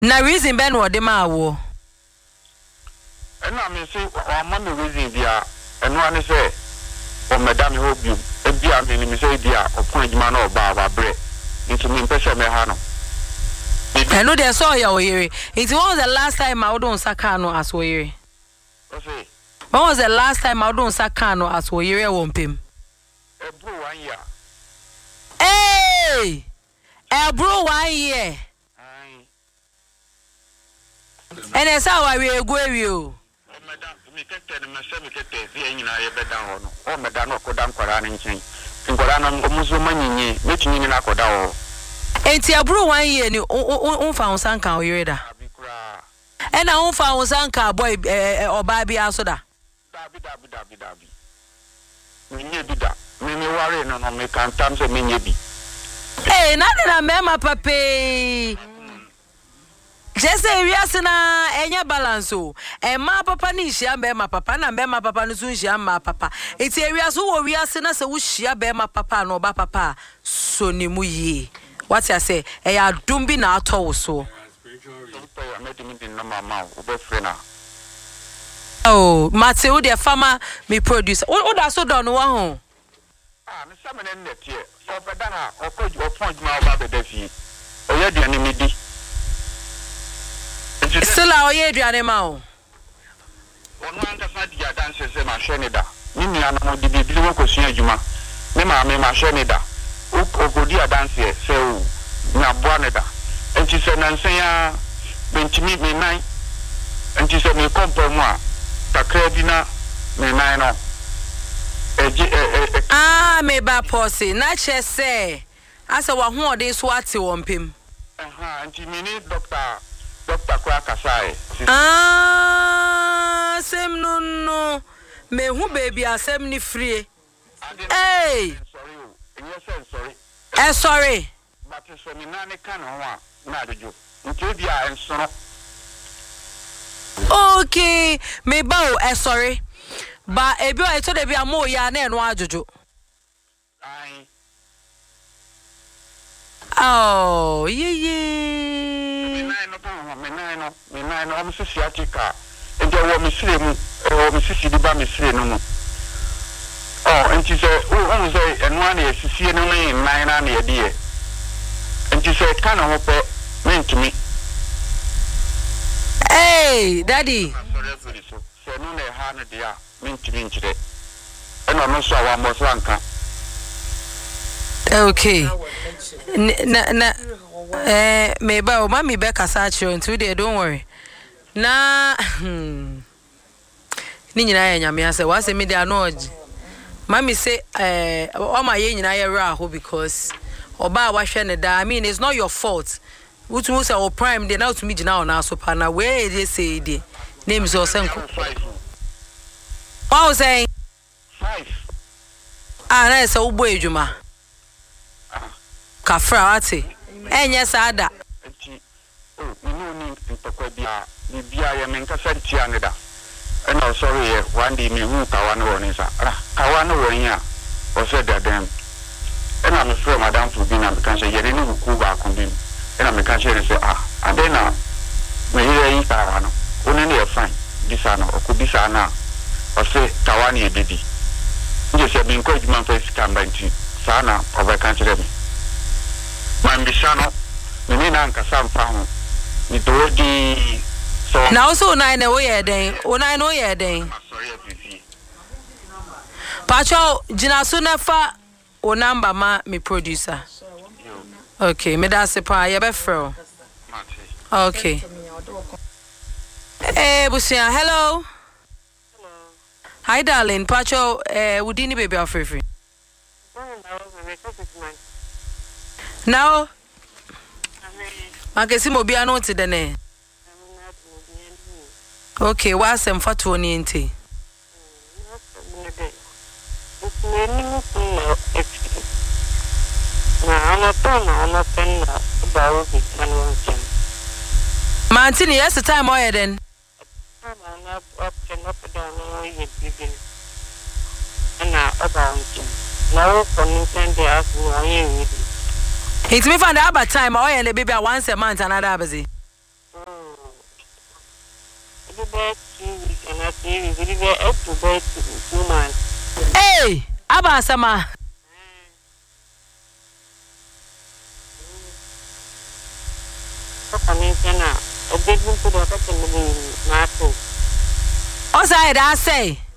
Na reason ben wo de ma wo. Ena me say o ma me reason dia eno ane say o madam hobium e bia me say dia opon adwuma na oba bre nti me pese me ha no. I know they saw your yere. It was the last time I don't sakano as we. Okay. When was the last time I don't sakano as we won't him? A bro 1 year. Hey! A bro 1 year. And that's how I will go with you. Madam, me can tell me, say, me can tell you, I have down. Oh, Madam, no, go down for running chain. In Koran, Musumani, making in a coda. Ain't a bro 1 year, you found Sanka or you. And I won't found Sanka boy or baby asoda. Dabby. Me do that. Me worry no me can time say me be. Hey, nothing I mema papi. Just say we are na enya balance o. E ma papa ni hia be ma papa na be ma papa no so hia ma papa. Eti ewia so wo wia na se wo hia be ma papa na oba papa so ni mu yi. What I say? E ya dum bi na ato wo so. Oh, Matthew, the farmer, me producer. Oh, that's so done. Wow. Ah, me some in net here. So, Badana, or could you appoint my baby Defi? Or you're the enemy. Still, our year, animal. One understand your dances in my shenida. Mimi, I know the baby work was here, Juma. Nema, me my shenida. Oko dia dance, so na buaneda. And she said, Nansaya, Benchimi, me nine. And she said, me come moi. Takredina, me nine. Me ba posse. Not just say. I said, what more this what you want him? And she mean Dr. Kwakasai. Same no. Me who baby are 70 free. Hey! Sorry. Sorry. But it's a minani can not a joke. Until the and so. Okay, me bow, sorry. But a boy, I told you a more yarn and wajuju. Oh, yeah. Me nine, I'm Siatica. And there were Miss Lim, or Mrs. Diba no more. Oh, and she said, oh, say, and 1 year, she see no name, 9 and a dear. And she said, can I hope meant to me? Hey, Daddy. So, no, they had a dear, meant to me today. And I'm not sure one more ranker. Okay. Maybe Mammy Becca Sacho and 2 days, don't worry. Na, Nina and Yamia said, what's a media nod? Mammy say, all my yen I raho because Oba washin the I mean, it's not your fault. Which was our prime, they now to meet now, so pana where they say the names or something. I was saying 5. That's a boy, Juma. Kafra, and yes, Ada. Bia menka senti aneda ena sorry one day me hu kawana woni sa kawana woni a o se dadem ena me fro madam fu bi na me kan se yere ni ku ba kun bi ena me kan se re se and then me yere yi kawana oni na fine bisa na o ku bisa na o se kawana e bibi nje se bi nko juma fa skamba nti sa na o ba kan se re man bisa no me na nka sam fa ho ni do di. Now so 9 away then. O 9 away then. Pacho Jina Sunafa o number ma me producer. Okay, me da se pa ye be fro. Okay. Busia, hello. Hi darling, Pacho udini baby afrefri. Now Makesi mo bia no ti dene. Okay, what's some fatu ni enti? Mantini, yes, the time oil then. It's me find out about time oil and the baby once a month another busy. about 2 weeks and a series. It is up to about 2 months. Hey, Abba Sama. I mean, a big one put up at the market. Osai, I say.